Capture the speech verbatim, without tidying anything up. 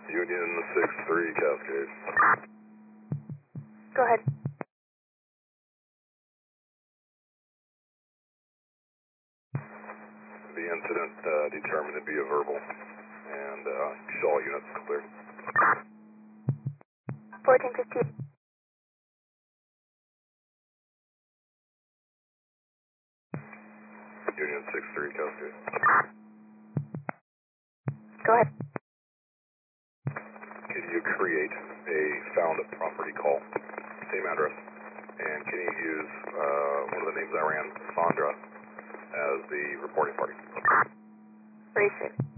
Union six three Cascade. Go ahead. The incident uh, determined to be a verbal, and uh, Shaw units clear. fourteen fifteen. Union six three Cascade. Go ahead. Can you create a found property call? Same address. And can you use uh, one of the names I ran, Sandra, as the reporting party? Race it.